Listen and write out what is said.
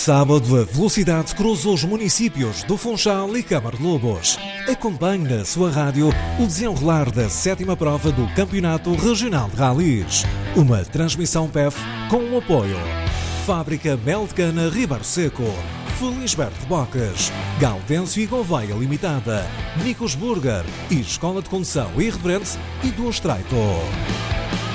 Sábado, a velocidade cruza os municípios do Funchal e Câmara de Lobos. Acompanhe na sua rádio o desenrolar da 7ª prova do Campeonato Regional de Rallys. Uma transmissão PEF com o apoio Fábrica Mel de Cana Ribeiro Seco, Felisberto Bocas, Gaudêncio e Gouveia Limitada, Nicos Burger e Escola de Condução Irreverente e do Estreito.